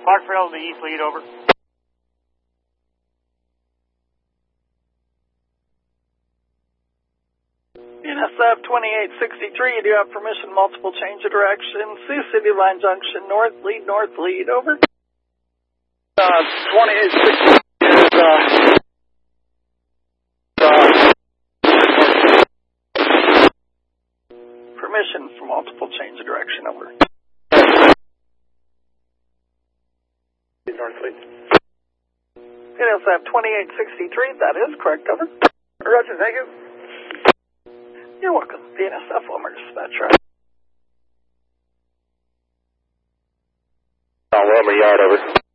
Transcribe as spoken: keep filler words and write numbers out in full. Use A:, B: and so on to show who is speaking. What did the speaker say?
A: Parkville to east lead, over.
B: N S F twenty-eight sixty-three, you do have permission, multiple change of direction. Sioux City Line Junction, north lead, north lead, over.
C: Uh, twenty-eight sixty is, uh, uh,
B: permission for multiple change of direction, over.
C: north lead.
B: N S F twenty-eight sixty-three, that is correct, over.
C: Roger, thank you.
B: You're welcome. The N S F Wilmer dispatcher.
C: Uh, Wilmer Yard, over.